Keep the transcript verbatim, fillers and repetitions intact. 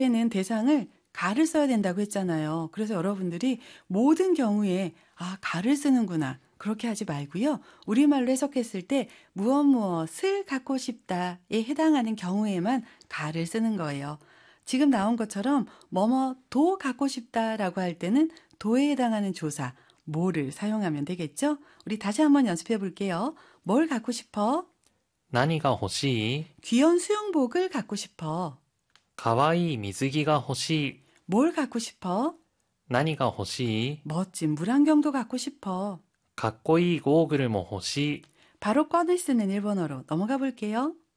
때는 대상을 가를 써야 된다고 했잖아요. 그래서 여러분들이 모든 경우에 아, 가를 쓰는구나. 그렇게 하지 말고요. 우리말로 해석했을 때 무엇 무엇을 갖고 싶다에 해당하는 경우에만 가를 쓰는 거예요. 지금 나온 것처럼 뭐뭐도 갖고 싶다라고 할 때는 도에 해당하는 조사 뭐를 사용하면 되겠죠? 우리 다시 한번 연습해 볼게요. 뭘 갖고 싶어? 何が欲しい 귀여운 수영복을 갖고 싶어. かわいい水着が欲しい 뭘 갖고 싶어? 何が欲しい 멋진 물안경도 갖고 싶어. かっこいいゴーグルも欲しい 바로 꺼내 쓰는 일본어로 넘어가 볼게요.